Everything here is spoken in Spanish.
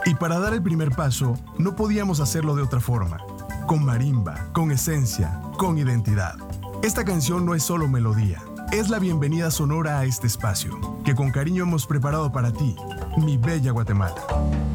Y para dar el primer paso, no podíamos hacerlo de otra forma. Con marimba, con esencia, con identidad. Esta canción no es solo melodía, es la bienvenida sonora a este espacio, que con cariño hemos preparado para ti, mi bella Guatemala.